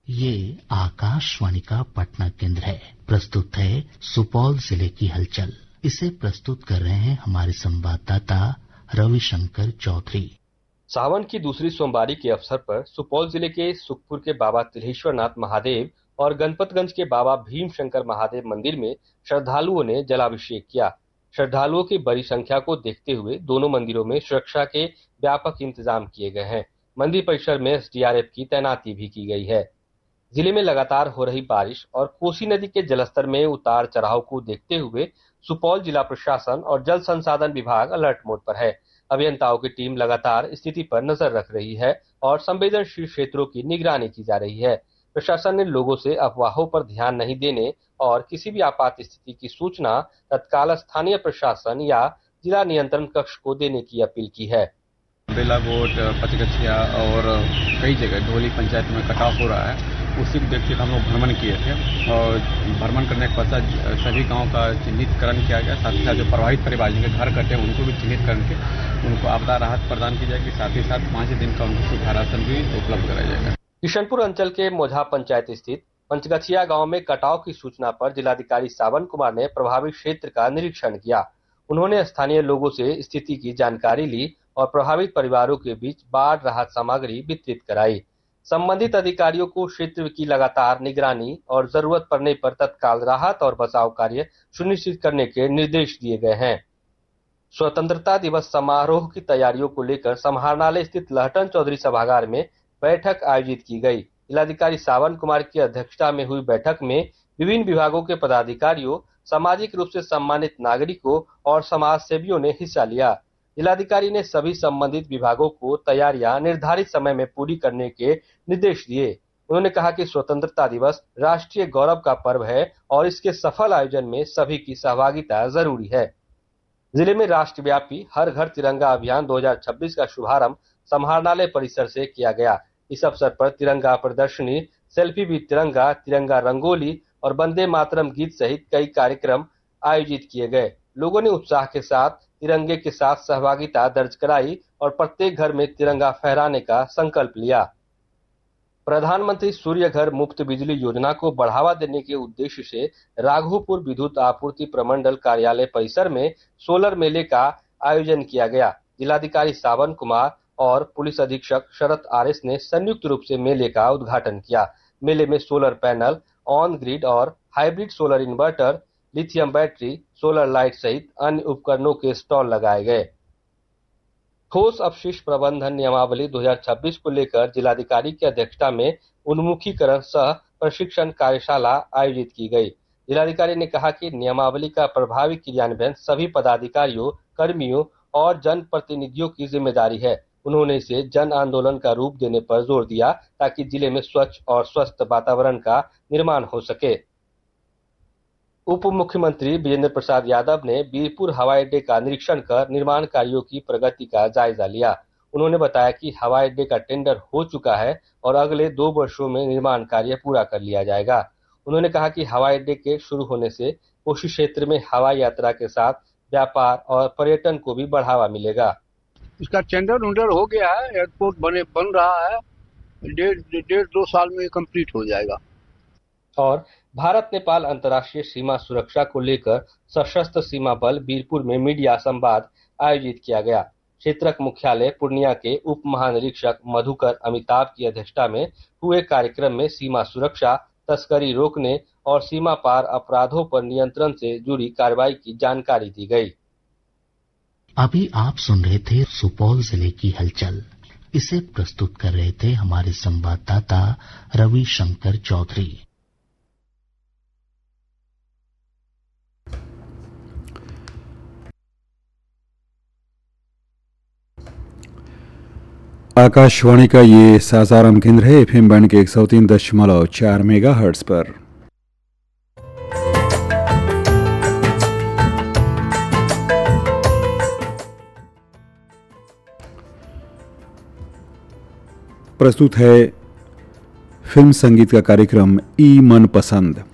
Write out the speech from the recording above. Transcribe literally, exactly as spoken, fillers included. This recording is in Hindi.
ये आकाशवाणी का पटना केंद्र है। प्रस्तुत है सुपौल जिले की हलचल। इसे प्रस्तुत कर रहे हैं हमारे संवाददाता रविशंकर चौधरी। सावन की दूसरी सोमवारी के अवसर पर सुपौल जिले के सुखपुर के बाबा तिल्हेश्वरनाथ महादेव और गणपतगंज के बाबा भीमशंकर महादेव मंदिर में श्रद्धालुओं ने जलाभिषेक किया। श्रद्धालुओं की बड़ी संख्या को देखते हुए दोनों मंदिरों में सुरक्षा के व्यापक इंतजाम किए गए हैं। मंदिर परिसर में एस डी आर एफ की तैनाती भी की गई है। जिले में लगातार हो रही बारिश और कोसी नदी के जलस्तर में उतार चढ़ाव को देखते हुए सुपौल जिला प्रशासन और जल संसाधन विभाग अलर्ट मोड पर है। अभियंताओं की टीम लगातार स्थिति पर नजर रख रही है और संवेदनशील क्षेत्रों की निगरानी की जा रही है। प्रशासन ने लोगों से अफवाहों पर ध्यान नहीं देने और किसी भी आपात स्थिति की सूचना तत्काल स्थानीय प्रशासन या जिला नियंत्रण कक्ष को देने की अपील की है। बेलागोट, पचगछिया और कई जगह ढोली पंचायत में कटाव हो रहा है। उसी को देखते हम लोग भ्रमण किए थे और भ्रमण करने के पश्चात सभी गांव का चिन्हितकरण किया गया। साथ ही साथ जो प्रभावित परिवार जिनके घर कटे हैं उनको भी चिन्हित करके उनको आपदा राहत प्रदान की जाएगी। साथ ही साथ पाँच दिन का उनको सूखा राशन भी उपलब्ध कराया जाएगा। किशनपुर अंचल के मोझा पंचायत स्थित पंचगछिया गांव में कटाव की सूचना पर जिलाधिकारी सावन कुमार ने प्रभावित क्षेत्र का निरीक्षण किया। उन्होंने स्थानीय लोगों से स्थिति की जानकारी ली और प्रभावित परिवारों के बीच बाढ़ राहत सामग्री वितरित कराई। संबंधित अधिकारियों को क्षेत्र की लगातार निगरानी और जरूरत पड़ने पर तत्काल राहत और बचाव कार्य सुनिश्चित करने के निर्देश दिए गए हैं। स्वतंत्रता दिवस समारोह की तैयारियों को लेकर समाहरणालय स्थित लहटन चौधरी सभागार में बैठक आयोजित की गई। जिलाधिकारी सावन कुमार की अध्यक्षता में हुई बैठक में विभिन्न विभागों के पदाधिकारियों, सामाजिक रूप से सम्मानित नागरिकों और समाज सेवियों ने हिस्सा लिया। जिलाधिकारी ने सभी संबंधित विभागों को तैयारियां निर्धारित समय में पूरी करने के निर्देश दिए। उन्होंने कहा कि स्वतंत्रता दिवस राष्ट्रीय गौरव का पर्व है और इसके सफल आयोजन में सभी की सहभागिता जरूरी है। जिले में राष्ट्रव्यापी हर घर तिरंगा अभियान दो हज़ार छब्बीस का शुभारंभ समाहरणालय परिसर से किया गया। इस अवसर पर तिरंगा प्रदर्शनी, सेल्फी विद तिरंगा, तिरंगा रंगोली और वंदे मातरम गीत सहित कई कार्यक्रम आयोजित किए गए। लोगों ने उत्साह के साथ तिरंगे के साथ सहभागिता दर्ज कराई और प्रत्येक घर में तिरंगा फहराने का संकल्प लिया। प्रधानमंत्री सूर्य घर मुफ्त बिजली योजना को बढ़ावा देने के उद्देश्य से राघोपुर विद्युत आपूर्ति प्रमंडल कार्यालय परिसर में सोलर मेले का आयोजन किया गया। जिलाधिकारी सावन कुमार और पुलिस अधीक्षक शरद आर एस ने संयुक्त रूप से मेले का उद्घाटन किया। मेले में सोलर पैनल, ऑन ग्रिड और hybrid solar inverter, lithium battery, solar light सहित अन्य उपकरणों के स्टॉल लगाए गए। ठोस अपशिष्ट प्रबंधन नियमावली दो हज़ार छब्बीस को लेकर जिलाधिकारी की अध्यक्षता में उन्मुखीकरण सह प्रशिक्षण कार्यशाला आयोजित की गई। जिलाधिकारी ने कहा कि नियमावली का प्रभावी क्रियान्वयन सभी पदाधिकारियों, कर्मियों और जनप्रतिनिधियों की जिम्मेदारी है। उन्होंने इसे जन आंदोलन का रूप देने पर जोर दिया ताकि जिले में स्वच्छ और स्वस्थ वातावरण का निर्माण हो सके। उप मुख्यमंत्री विजेंद्र प्रसाद यादव ने बीरपुर हवाई अड्डे का निरीक्षण कर निर्माण कार्यों की प्रगति का जायजा लिया। उन्होंने बताया कि हवाई अड्डे का टेंडर हो चुका है और अगले दो वर्षों में निर्माण कार्य पूरा कर लिया जाएगा। उन्होंने कहा कि हवाई अड्डे के शुरू होने से कोशी क्षेत्र में हवाई यात्रा के साथ व्यापार और पर्यटन को भी बढ़ावा मिलेगा। इसका टेंडर उंडर हो गया है, एयरपोर्ट बने बन रहा है, डेढ़ डेढ़ दो साल में कंप्लीट हो जाएगा। और भारत नेपाल अंतर्राष्ट्रीय सीमा सुरक्षा को लेकर सशस्त्र सीमा बल बीरपुर में मीडिया संवाद आयोजित किया गया। क्षेत्रक मुख्यालय पूर्णिया के उप महानिरीक्षक मधुकर अमिताभ की अध्यक्षता में हुए कार्यक्रम में सीमा सुरक्षा, तस्करी रोकने और सीमा पार अपराधों पर नियंत्रण से जुड़ी कार्रवाई की जानकारी दी गई। अभी आप सुन रहे थे सुपौल जिले की हलचल। इसे प्रस्तुत कर रहे थे हमारे संवाददाता रविशंकर चौधरी। आकाशवाणी का ये सासाराम केंद्र है। एफएम बैंड के एक सौ तीन दशमलव चार मेगा हर्ट्ज पर। प्रस्तुत है फिल्म संगीत का कार्यक्रम ई मन पसंद।